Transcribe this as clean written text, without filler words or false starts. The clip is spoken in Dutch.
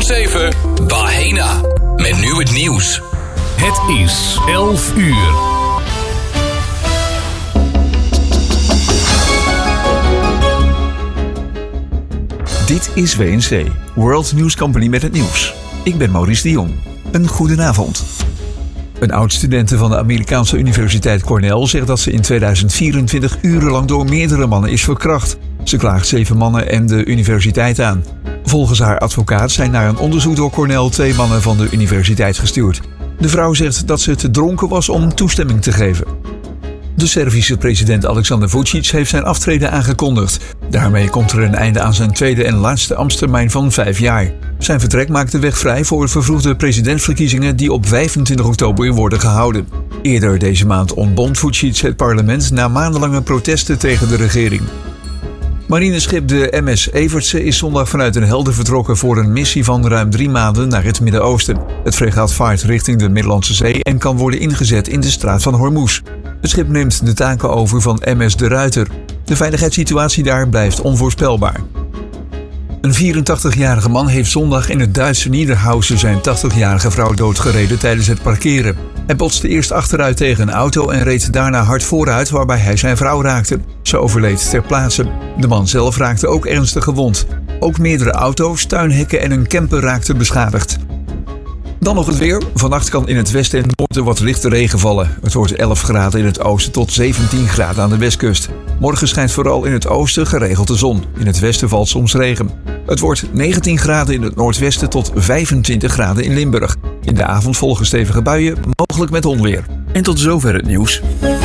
7 Bahena. Met nu het nieuws. Het is 11 uur. Dit is WNC, World News Company met het nieuws. Ik ben Maurice de Jong. Een goedenavond. Een oud-studente van de Amerikaanse Universiteit Cornell zegt dat ze in 2024 urenlang door meerdere mannen is verkracht. Ze klaagt 7 mannen en de universiteit aan. Volgens haar advocaat zijn naar een onderzoek door Cornell 2 mannen van de universiteit gestuurd. De vrouw zegt dat ze te dronken was om toestemming te geven. De Servische president Aleksandar Vučić heeft zijn aftreden aangekondigd. Daarmee komt er een einde aan zijn tweede en laatste ambtstermijn van 5 jaar. Zijn vertrek maakt de weg vrij voor vervroegde presidentsverkiezingen die op 25 oktober worden gehouden. Eerder deze maand ontbond Vučić het parlement na maandenlange protesten tegen de regering. Marineschip de MS Evertse is zondag vanuit Den Helder vertrokken voor een missie van ruim 3 maanden naar het Midden-Oosten. Het fregat vaart richting de Middellandse Zee en kan worden ingezet in de straat van Hormuz. Het schip neemt de taken over van MS de Ruiter. De veiligheidssituatie daar blijft onvoorspelbaar. Een 84-jarige man heeft zondag in het Duitse Niederhausen zijn 80-jarige vrouw doodgereden tijdens het parkeren. Hij botste eerst achteruit tegen een auto en reed daarna hard vooruit waarbij hij zijn vrouw raakte. Ze overleed ter plaatse. De man zelf raakte ook ernstig gewond. Ook meerdere auto's, tuinhekken en een camper raakten beschadigd. Dan nog het weer. Vannacht kan in het westen en noorden wat lichte regen vallen. Het wordt 11 graden in het oosten tot 17 graden aan de westkust. Morgen schijnt vooral in het oosten geregeld de zon. In het westen valt soms regen. Het wordt 19 graden in het noordwesten tot 25 graden in Limburg. In de avond volgen stevige buien, mogelijk met onweer. En tot zover het nieuws.